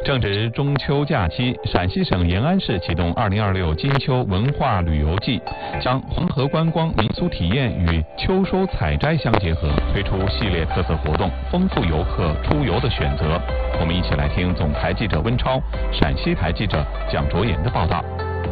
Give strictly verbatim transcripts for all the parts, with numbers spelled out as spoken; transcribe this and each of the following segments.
正值中秋假期，陕西省延安市启动二零二六金秋文化旅游季，将黄河观光民俗体验与秋收采摘相结合，推出系列特色活动，丰富游客出游的选择。我们一起来听总台记者温超、陕西台记者蒋卓妍的报道。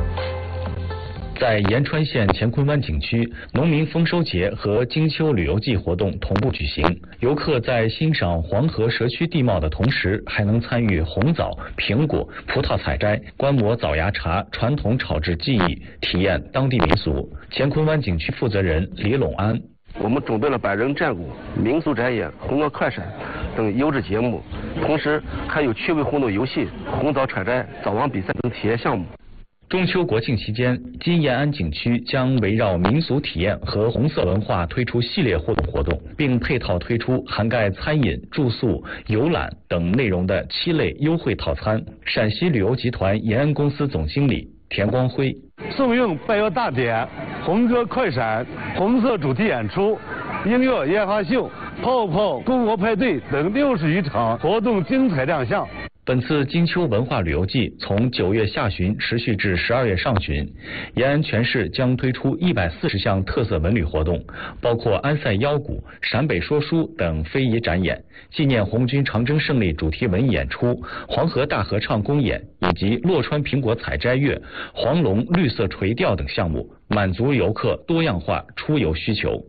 在延川县乾坤湾景区，农民丰收节和金秋旅游季活动同步举行。游客在欣赏黄河蛇区地貌的同时，还能参与红枣、苹果、葡萄采摘，观摩枣芽茶传统炒制技艺，体验当地民俗。乾坤湾景区负责人李陇安： 我们准备了百人战鼓、民俗展演、红鹅快闪等优质节目，同时还有趣味互动游戏、红枣采摘、枣王比赛等体验项目。 中秋国庆期间，金延安景区将围绕民俗体验和红色文化推出系列互动活动，并配套推出涵盖餐饮、住宿、游览等内容的七类优惠套餐。陕西旅游集团延安公司总经理田光辉： 颂咏拜月大典、红歌快闪、红色主题演出、音乐烟花秀、泡泡篝火派对等六十余场活动精彩亮相。 本次金秋文化旅游季从九月下旬持续至十二月上旬，延安全市将推出一百四十项特色文旅活动，包括安塞腰鼓、陕北说书等非遗展演，纪念红军长征胜利主题文艺演出、黄河大合唱公演以及洛川苹果采摘月、黄龙绿色垂钓等项目，满足游客多样化出游需求。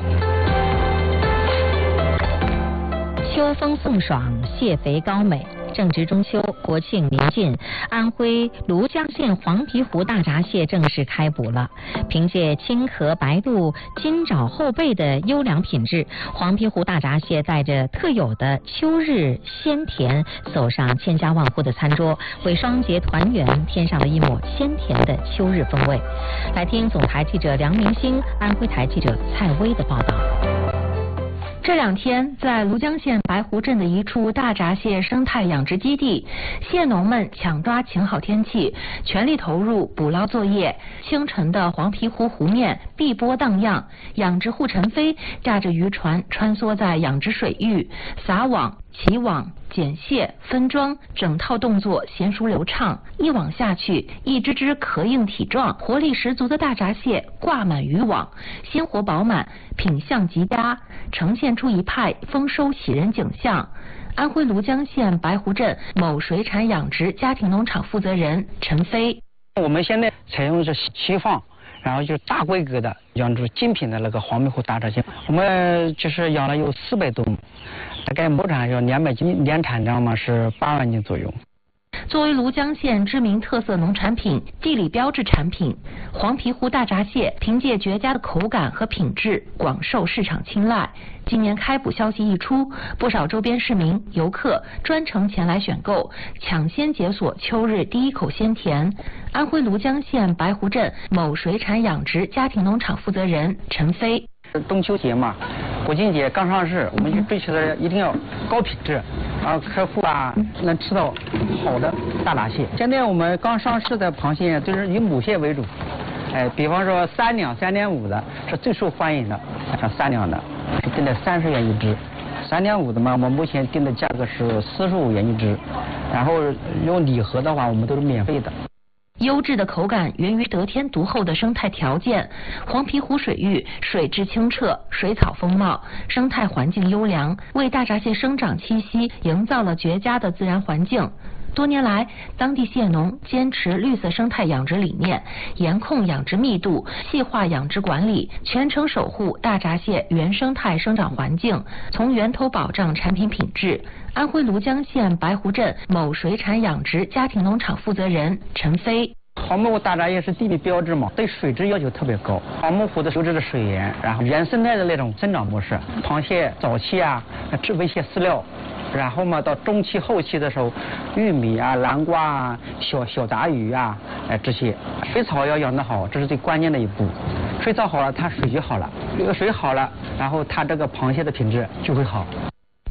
秋风送爽，蟹肥高美。正值中秋，国庆临近，安徽庐江县黄皮湖大闸蟹正式开捕了。凭借清河白肚、金爪后背的优良品质，黄皮湖大闸蟹带着特有的秋日鲜甜，走上千家万户的餐桌，为双节团圆添上了一抹鲜甜的秋日风味。来听总台记者梁明星、安徽台记者蔡薇的报道。 这两天，在庐江县白湖镇的一处大闸蟹生态养殖基地，蟹农们抢抓晴好天气，全力投入捕捞作业。清晨的黄皮湖湖面碧波荡漾，养殖户陈飞驾着渔船穿梭在养殖水域，撒网、起网、捡蟹、分装，整套动作娴熟流畅。一网下去，一只只壳硬体壮、活力十足的大闸蟹挂满渔网，鲜活饱满，品相极佳，呈现出一派丰收喜人景象。安徽庐江县白湖镇某水产养殖家庭农场负责人陈飞： 我们现在采用的是期放，然后就是大规格的养殖精品的那个黄皮湖大闸蟹，我们就是养了有四百多亩，大概亩产要两百斤，年产量嘛是八万斤左右。 作为庐江县知名特色农产品、地理标志产品，黄皮湖大闸蟹凭借绝佳的口感和品质，广受市场青睐。今年开捕消息一出，不少周边市民、游客专程前来选购，抢先解锁秋日第一口鲜甜。安徽庐江县白湖镇某水产养殖家庭农场负责人陈飞： 中秋节嘛，国庆节刚上市，我们就追求的一定要高品质，然后客户啊能吃到好的大闸蟹。现在我们刚上市的螃蟹都是以母蟹为主，哎，比方说三两、三点五的是最受欢迎的，像三两的是定在三十元一只，三点五的嘛，我们目前定的价格是四十五元一只，然后用礼盒的话，我们都是免费的。 优质的口感源于得天独厚的生态条件。黄皮湖水域水质清澈，水草丰茂，生态环境优良，为大闸蟹生长栖息营造了绝佳的自然环境。多年来，当地蟹农坚持绿色生态养殖理念，严控养殖密度，细化养殖管理，全程守护大闸蟹原生态生长环境，从源头保障产品品质。安徽庐江县白湖镇某水产养殖家庭农场负责人陈飞： 黄皮湖大闸蟹是地理标志嘛，对水质要求特别高。黄皮湖的优质的水源，然后原生态的那种生长模式，螃蟹早期啊吃喂些饲料，然后嘛到中期后期的时候，玉米啊、南瓜啊、小小杂鱼啊，哎这些水草要养得好，这是最关键的一步。水草好了，它水就好了，这个水好了，然后它这个螃蟹的品质就会好。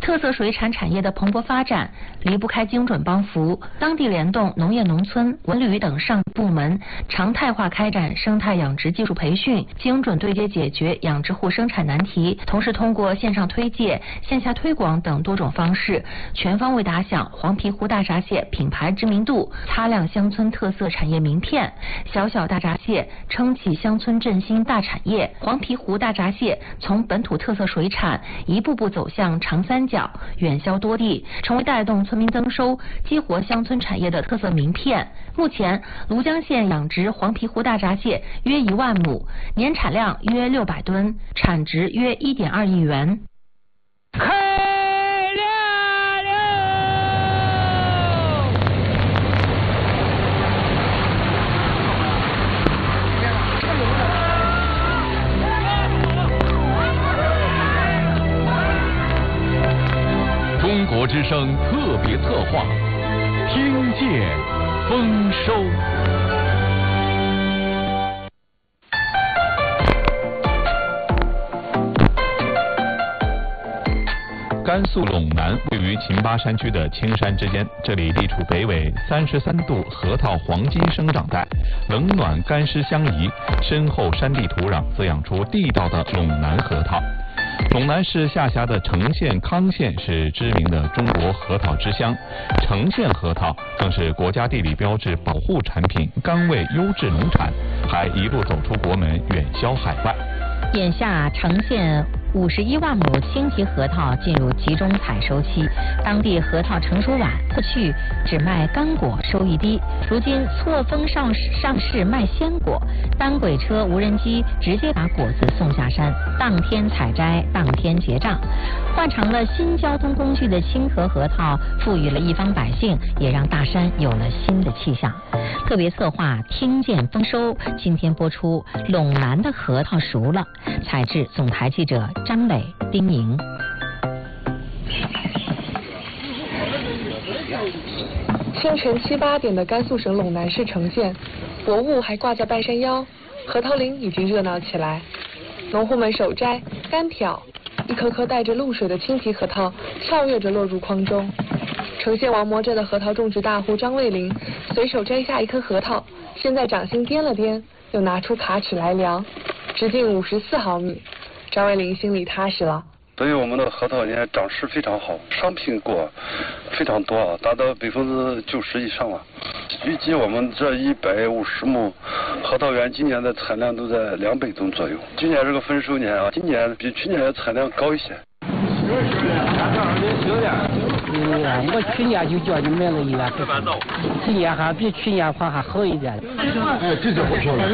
特色水产产业的蓬勃发展离不开精准帮扶，当地联动农业农村、文旅等上部门，常态化开展生态养殖技术培训，精准对接解决养殖户生产难题，同时通过线上推介、线下推广等多种方式，全方位打响黄皮湖大闸蟹品牌知名度，擦亮乡村特色产业名片。小小大闸蟹撑起乡村振兴大产业，黄皮湖大闸蟹从本土特色水产一步步走向长三角，远销多地，成为带动村民增收、激活乡村产业的特色名片。目前，庐江县养殖黄皮湖大闸蟹约一万亩，年产量约六百吨，产值约一点二亿元。 开亮了！ 中国之声特别策划，听见丰收。甘肃陇南位于秦巴山区的青山之间，这里地处北纬三十三度核桃黄金生长带，冷暖干湿相宜，深厚山地土壤滋养出地道的陇南核桃。陇南市下辖的成县、康县是知名的中国核桃之乡，成县核桃更是国家地理标志保护产品，甘味优质农产，还一路走出国门，远销海外。 眼下成县五十一万亩青皮核桃进入集中采收期，当地核桃成熟晚，过去只卖干果，收益低，如今错峰上市上市卖鲜果，单轨车、无人机直接把果子送下山，当天采摘，当天结账，换成了新交通工具的清河核桃，赋予了一方百姓，也让大山有了新的气象。特别策划听见丰收，今天播出陇南的核桃熟了，采制总台记者张磊、丁莹。 清晨七八点的甘肃省陇南市成县，薄雾还挂在半山腰，核桃林已经热闹起来。农户们手摘、干挑，一颗颗带着露水的青皮核桃跳跃着落入筐中。成县王磨镇的核桃种植大户张卫林随手摘下一颗核桃，先在掌心掂了掂，又拿出卡尺来量，直径五十四毫米。张卫林心里踏实了。 所以我们的核桃年长势非常好，商品果非常多啊，达到百分之九十以上了。预计我们这一百五十亩核桃园今年的产量都在两百吨左右。今年是个丰收年啊，今年比去年的产量高一些。 嗯，我去年就叫你买了一万多，今年还比去年话还好一点。 哎，这就不漂亮。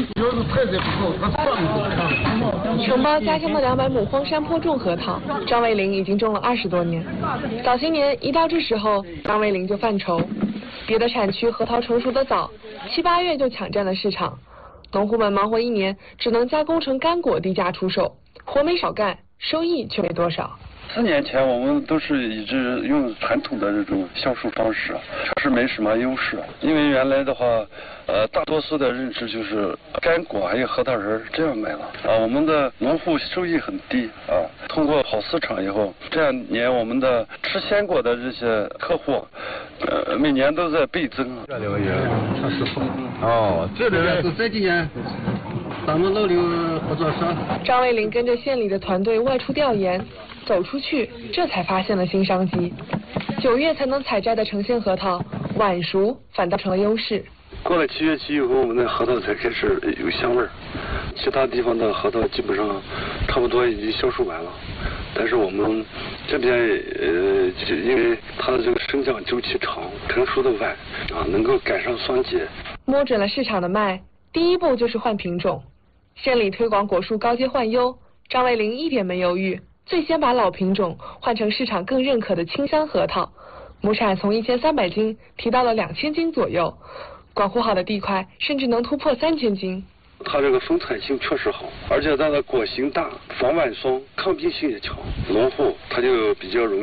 承包家乡的两百亩荒山坡种核桃，张卫林已经种了二十多年。早些年一到这时候，张卫林就犯愁，别的产区核桃成熟的早，七八月就抢占了市场，农户们忙活一年，只能加工成干果低价出售，活没少干，收益却没多少。 四年前我们都是一直用传统的这种销售方式，确实没什么优势。因为原来的话，呃，大多数的认知就是干果还有核桃仁这样卖了啊，我们的农户收益很低啊。通过跑市场以后，这两年我们的吃鲜果的这些客户，呃，每年都在倍增。 这两个月他是哦，这两个是这几年。咱们老刘合作社。 张卫林跟着县里的团队外出调研，走出去，这才发现了新商机。九月才能采摘的成县核桃，晚熟反倒成了优势。 过了七月期以后，我们的核桃才开始有香味儿，其他地方的核桃基本上差不多已经销售完了。但是我们这边呃，因为它的这个生长周期长，成熟的晚啊，能够赶上霜节。 摸准了市场的脉，第一步就是换品种。县里推广果树高阶换优，张卫林一点没犹豫，最先把老品种换成市场更认可的清香核桃，亩产从一千三百斤提到了两千斤左右，管护好的地块甚至能突破三千斤。 它这个生产性确实好，而且它的果形大，防晚霜，抗病性也强，农户他就比较容易